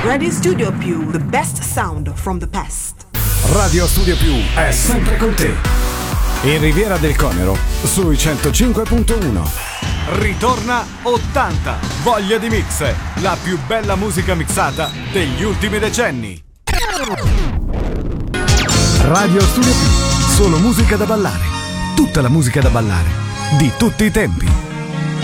Radio Studio Più, the best sound from the past. Radio Studio Più è sempre con te. In Riviera del Conero, sui 105.1. Ritorna 80, voglia di mix, la più bella musica mixata degli ultimi decenni. Radio Studio Più, solo musica da ballare. Tutta la musica da ballare, di tutti i tempi.